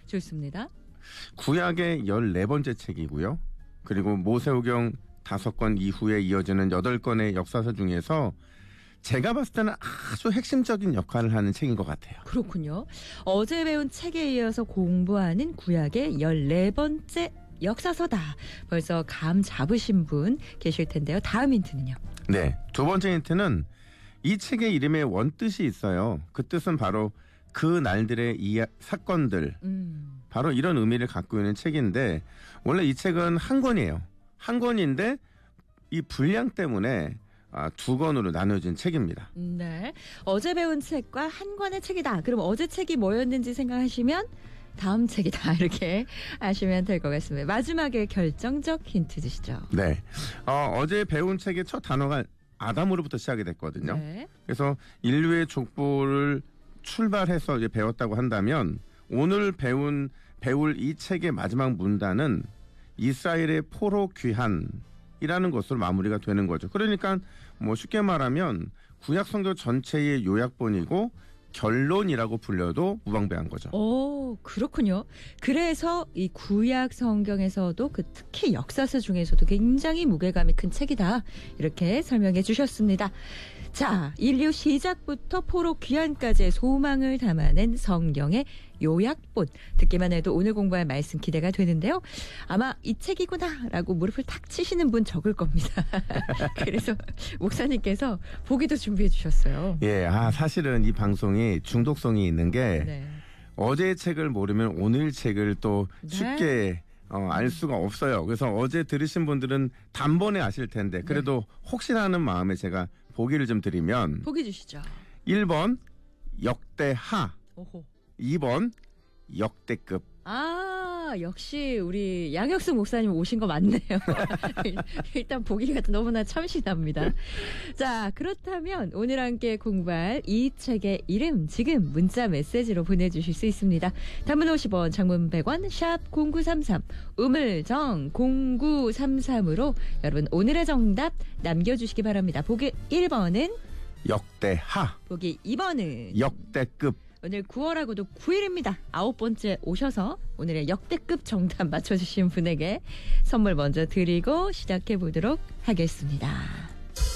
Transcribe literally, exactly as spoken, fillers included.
좋습니다. 구약의 열네 번째 책이고요. 그리고 모세오경 다섯 권 이후에 이어지는 여덟 권의 역사서 중에서 제가 봤을 때는 아주 핵심적인 역할을 하는 책인 것 같아요. 그렇군요. 어제 배운 책에 이어서 공부하는 구약의 열네 번째 역사서다. 벌써 감 잡으신 분 계실 텐데요. 다음 힌트는요? 네, 두 번째 힌트는 이 책의 이름에 원뜻이 있어요. 그 뜻은 바로 그 날들의 이 사건들, 음. 바로 이런 의미를 갖고 있는 책인데 원래 이 책은 한 권이에요. 한 권인데 이 분량 때문에 아, 두 권으로 나눠진 책입니다. 네, 어제 배운 책과 한 권의 책이다. 그럼 어제 책이 뭐였는지 생각하시면 다음 책이다 이렇게 하시면 될 것 같습니다. 마지막에 결정적 힌트 주시죠. 네, 어, 어제 배운 책의 첫 단어가 아담으로부터 시작이 됐거든요. 네. 그래서 인류의 족보를 출발해서 이제 배웠다고 한다면 오늘 배운 배울 이 책의 마지막 문단은 이스라엘의 포로 귀환이라는 것으로 마무리가 되는 거죠. 그러니까 뭐 쉽게 말하면 구약 성경 전체의 요약본이고 결론이라고 불려도 무방비한 거죠. 오, 그렇군요. 그래서 이 구약 성경에서도 그 특히 역사서 중에서도 굉장히 무게감이 큰 책이다. 이렇게 설명해 주셨습니다. 자, 인류 시작부터 포로 귀환까지의 소망을 담아낸 성경의 요약본. 듣기만 해도 오늘 공부할 말씀 기대가 되는데요. 아마 이 책이구나라고 무릎을 탁 치시는 분 적을 겁니다. 그래서 목사님께서 보기도 준비해 주셨어요. 예, 아 사실은 이 방송이 중독성이 있는 게 네. 어제의 책을 모르면 오늘 책을 또 네. 쉽게 어, 알 수가 없어요. 그래서 어제 들으신 분들은 단번에 아실 텐데 그래도 네. 혹시나 하는 마음에 제가 보기를 좀 드리면 보기 주시죠. 일 번 역대하, 오호. 이 번 역대급. 아, 역시 우리 양혁수 목사님 오신 거 맞네요. 일단 보기가 너무나 참신합니다. 자, 그렇다면 오늘 함께 공부할 이 책의 이름 지금 문자 메시지로 보내주실 수 있습니다. 단문 오십 원, 장문 백 원, 샵 공구삼삼, 우물정 공구삼삼으로 여러분 오늘의 정답 남겨주시기 바랍니다. 보기 일 번은 역대하, 보기 이 번은 역대급. 오늘 구월하고도 구 일입니다. 아홉 번째 오셔서 오늘의 역대급 정답 맞춰주신 분에게 선물 먼저 드리고 시작해 보도록 하겠습니다.